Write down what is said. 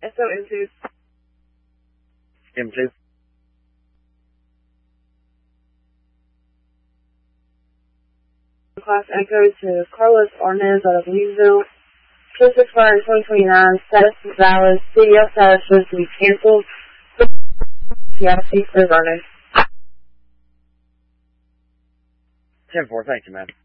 SO M2. Class Echo to Carlos Arnez out of Leesville. Trip expired in 2029. Status is valid. CDL status shows to be canceled. CIC says Arnez. 10-4, thank you, man.